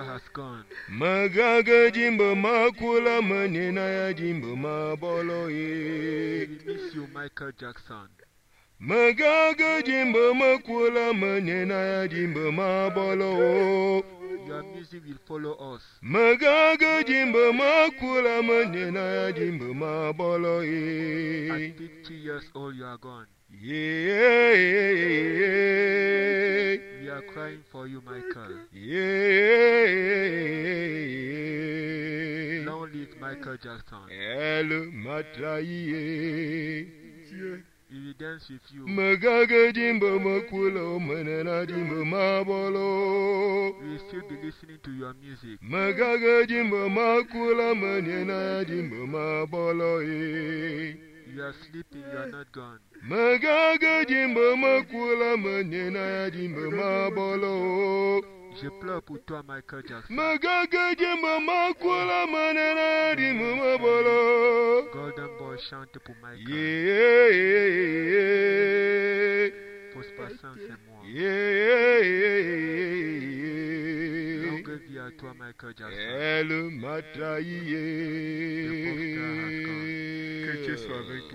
star has gone. Magaga jimbo makula manena ya jimbo mabolo ye. We miss you, Michael Jackson. Magaga jimbo makula manena ya jimbo mabolo. Your music will follow us. Magaga jimbo makula manena ya jimbo mabolo ye. At 50 years old, you are gone. Yeah. We are crying for you, Michael. Yeah. Long live Michael Jackson. El matraye. We will dance with you. Magaga jimbo makulo manana jimbo mabolo. We will still be listening to your music. Magaga jimbo makula manana jimbo mabolo. You are sleeping, you are not gone. Magaga jimbo makula manana jimbo mabolo. Je pleure pour toi, Michael Jackson. Magaga jimbo makula manana jimbo mabolo. Golden Boy chante pour Michael. Yeah. Prosper Sans c'est moi. Yeah. Longue vie à toi, Michael Jackson. El matraye. Le pauvre has gone. Que Dieu soit avec toi.